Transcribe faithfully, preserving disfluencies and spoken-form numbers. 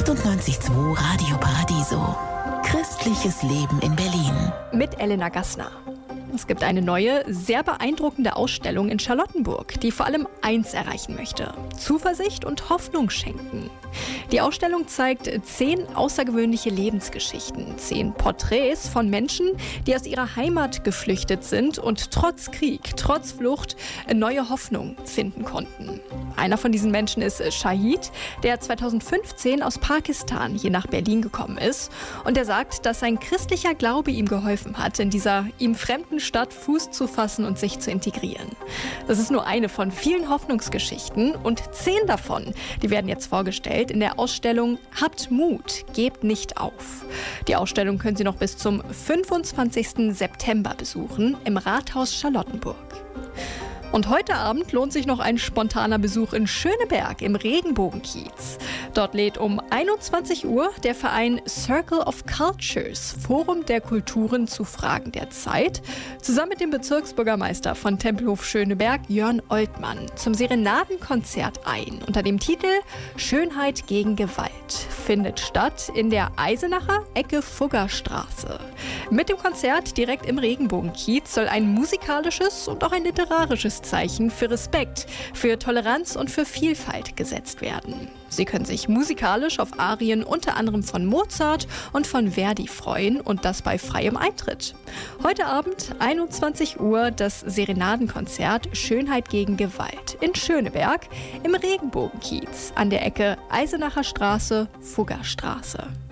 achtundneunzig Komma zwei Radio Paradiso. Christliches Leben in Berlin. Mit Elena Gassner. Es gibt eine neue, sehr beeindruckende Ausstellung in Charlottenburg, die vor allem eins erreichen möchte: Zuversicht und Hoffnung schenken. Die Ausstellung zeigt zehn außergewöhnliche Lebensgeschichten, zehn Porträts von Menschen, die aus ihrer Heimat geflüchtet sind und trotz Krieg, trotz Flucht neue Hoffnung finden konnten. Einer von diesen Menschen ist Shahid, der zweitausendfünfzehn aus Pakistan hier nach Berlin gekommen ist. Und er sagt, dass sein christlicher Glaube ihm geholfen hat, in dieser ihm fremden Stadt Fuß zu fassen und sich zu integrieren. Das ist nur eine von vielen Hoffnungsgeschichten und zehn davon, die werden jetzt vorgestellt in der Ausstellung Habt Mut, gebt nicht auf. Die Ausstellung können Sie noch bis zum fünfundzwanzigsten September besuchen im Rathaus Charlottenburg. Und heute Abend lohnt sich noch ein spontaner Besuch in Schöneberg im Regenbogenkiez. Dort lädt um einundzwanzig Uhr der Verein Circle of Cultures, Forum der Kulturen zu Fragen der Zeit, zusammen mit dem Bezirksbürgermeister von Tempelhof Schöneberg, Jörn Oltmann, zum Serenadenkonzert ein unter dem Titel Schönheit gegen Gewalt. Findet statt in der Eisenacher Ecke Fuggerstraße. Mit dem Konzert direkt im Regenbogenkiez soll ein musikalisches und auch ein literarisches Zeichen für Respekt, für Toleranz und für Vielfalt gesetzt werden. Sie können sich musikalisch auf Arien unter anderem von Mozart und von Verdi freuen und das bei freiem Eintritt. Heute Abend einundzwanzig Uhr das Serenadenkonzert Schönheit gegen Gewalt in Schöneberg im Regenbogenkiez an der Ecke Eisenacher Straße, Fuggerstraße.